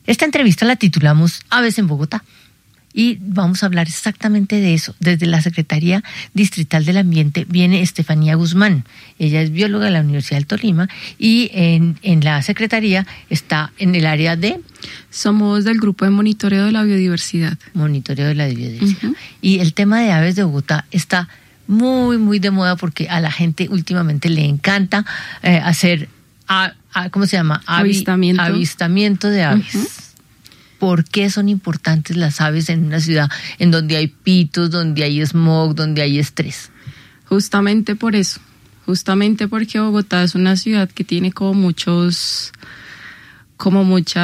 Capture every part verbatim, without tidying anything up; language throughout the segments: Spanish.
Esta entrevista la titulamos Aves en Bogotá y vamos a hablar exactamente de eso. Desde la Secretaría Distrital del Ambiente viene Estefanía Guzmán. Ella es bióloga de la Universidad del Tolima y en, en la Secretaría está en el área de... Somos del grupo de monitoreo de la biodiversidad. Monitoreo de la biodiversidad. Uh-huh. Y el tema de aves de Bogotá está muy, muy de moda porque a la gente últimamente le encanta eh, hacer... A, a, ¿cómo se llama? Avi, avistamiento. Avistamiento de aves. Uh-huh. ¿Por qué son importantes las aves en una ciudad en donde hay pitos, donde hay smog, donde hay estrés? Justamente por eso. Justamente porque Bogotá es una ciudad que tiene como muchos, como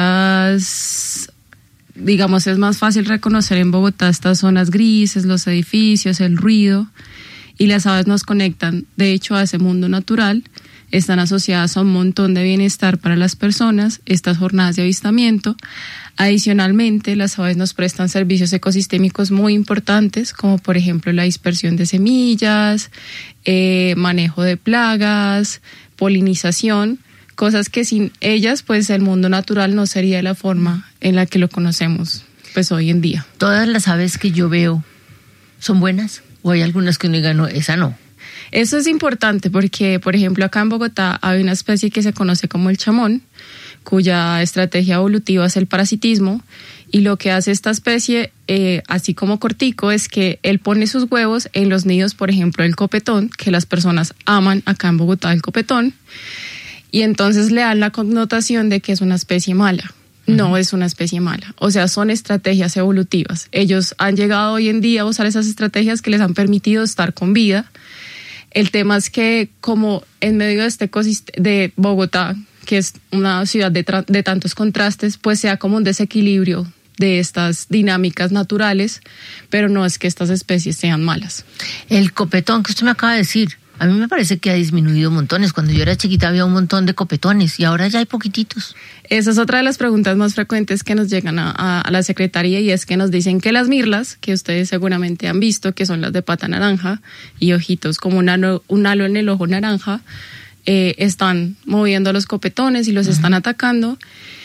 muchas, digamos, es más fácil reconocer en Bogotá estas zonas grises, los edificios, el ruido, y las aves nos conectan, de hecho, a ese mundo natural. Están asociadas a un montón de bienestar para las personas, estas jornadas de avistamiento. Adicionalmente, las aves nos prestan servicios ecosistémicos muy importantes, como por ejemplo la dispersión de semillas, eh, manejo de plagas, polinización, cosas que sin ellas, pues el mundo natural no sería de la forma en la que lo conocemos, pues hoy en día. ¿Todas las aves que yo veo son buenas? ¿O hay algunas que uno diga, no, esa no? Eso es importante porque, por ejemplo, acá en Bogotá hay una especie que se conoce como el chamón, cuya estrategia evolutiva es el parasitismo, y lo que hace esta especie, eh, así como cortico, es que él pone sus huevos en los nidos, por ejemplo, del copetón, que las personas aman acá en Bogotá el copetón, y entonces le dan la connotación de que es una especie mala. No uh-huh. es una especie mala, o sea, son estrategias evolutivas. Ellos han llegado hoy en día a usar esas estrategias que les han permitido estar con vida. El tema es que como en medio de este ecosistema de Bogotá, que es una ciudad de, tra- de tantos contrastes, pues sea como un desequilibrio de estas dinámicas naturales, pero no es que estas especies sean malas. El copetón que usted me acaba de decir, a mí me parece que ha disminuido montones. Cuando yo era chiquita había un montón de copetones y ahora ya hay poquititos. Esa es otra de las preguntas más frecuentes que nos llegan a, a, a la Secretaría, y es que nos dicen que las mirlas, que ustedes seguramente han visto, que son las de pata naranja y ojitos como un halo, un halo en el ojo naranja, eh, están moviendo los copetones y los uh-huh. están atacando.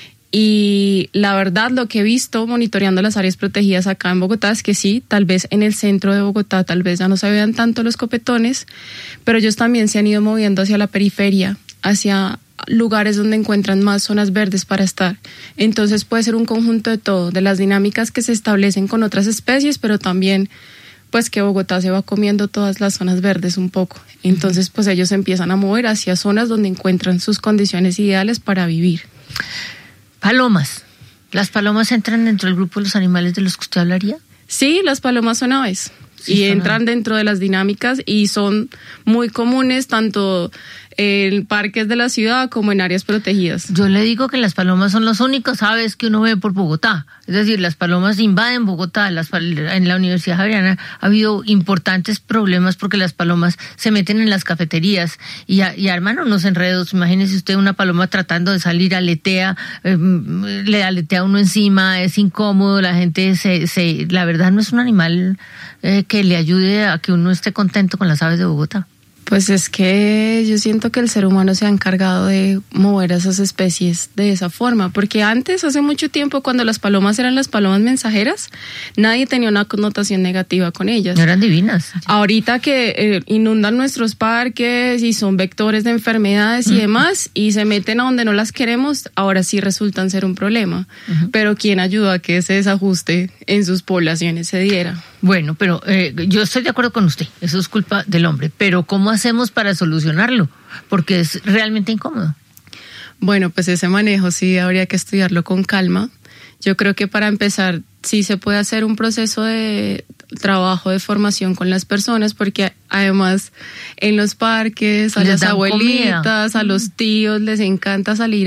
Y la verdad, lo que he visto monitoreando las áreas protegidas acá en Bogotá es que sí, tal vez en el centro de Bogotá tal vez ya no se vean tanto los copetones, pero ellos también se han ido moviendo hacia la periferia, hacia lugares donde encuentran más zonas verdes para estar. Entonces puede ser un conjunto de todo, de las dinámicas que se establecen con otras especies, pero también pues que Bogotá se va comiendo todas las zonas verdes un poco. Entonces pues ellos empiezan a mover hacia zonas donde encuentran sus condiciones ideales para vivir. Palomas. ¿Las palomas entran dentro del grupo de los animales de los que usted hablaría? Sí, las palomas son aves. Sí, y entran aves. Dentro de las dinámicas y son muy comunes tanto en parques de la ciudad como en áreas protegidas. Yo le digo que las palomas son los únicos aves que uno ve por Bogotá. Es decir, las palomas invaden Bogotá. Las, en la Universidad Javeriana ha habido importantes problemas porque las palomas se meten en las cafeterías y, y arman unos enredos. Imagínese usted una paloma tratando de salir, aletea, eh, le aletea uno encima, es incómodo, la gente se... se la verdad no es un animal eh, que le ayude a que uno esté contento con las aves de Bogotá. Pues es que yo siento que el ser humano se ha encargado de mover a esas especies de esa forma, porque antes, hace mucho tiempo, cuando las palomas eran las palomas mensajeras, nadie tenía una connotación negativa con ellas. Eran divinas. Ahorita que eh, inundan nuestros parques y son vectores de enfermedades y uh-huh. demás, y se meten a donde no las queremos, ahora sí resultan ser un problema. Uh-huh. Pero ¿quién ayuda a que ese desajuste en sus poblaciones se diera? Bueno, pero eh, yo estoy de acuerdo con usted, eso es culpa del hombre, pero ¿cómo hacemos para solucionarlo? Porque es realmente incómodo. Bueno, pues ese manejo sí habría que estudiarlo con calma. Yo creo que para empezar sí se puede hacer un proceso de trabajo de formación con las personas, porque además en los parques a las abuelitas, comida. A los tíos les encanta salir